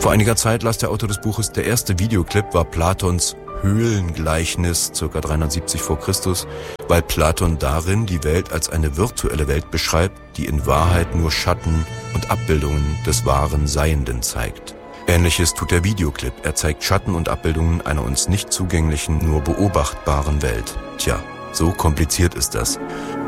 Vor einiger Zeit las der Autor des Buches, der erste Videoclip war Platons Höhlengleichnis, ca. 370 vor Christus, weil Platon darin die Welt als eine virtuelle Welt beschreibt, die in Wahrheit nur Schatten und Abbildungen des wahren Seienden zeigt. Ähnliches tut der Videoclip. Er zeigt Schatten und Abbildungen einer uns nicht zugänglichen, nur beobachtbaren Welt. Tja, so kompliziert ist das.